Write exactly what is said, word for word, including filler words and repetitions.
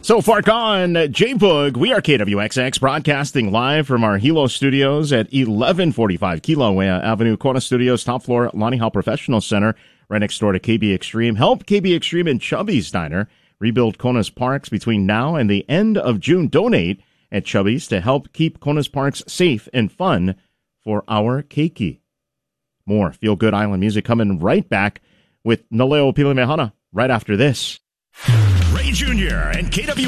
So far gone, J-Boog. We are K W X X broadcasting live from our Hilo studios at eleven forty-five Kilauea Avenue, Kona Studios, top floor, Lonnie Hall Professional Center, right next door to K B Extreme. Help K B Extreme and Chubby's Diner rebuild Kona's parks between now and the end of June. Donate at Chubby's to help keep Kona's parks safe and fun for our keiki. More Feel Good Island music coming right back with Naleo Pilimehana right after this. Ray Junior and K W